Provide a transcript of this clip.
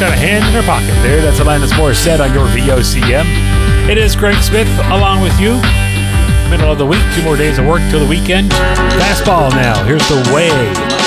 got a hand in her pocket there. That's Alanis Morissette on your VOCM. It is Greg Smith along with you. Middle of the week, 2 more days of work till the weekend. Fastball now. Here's The Way.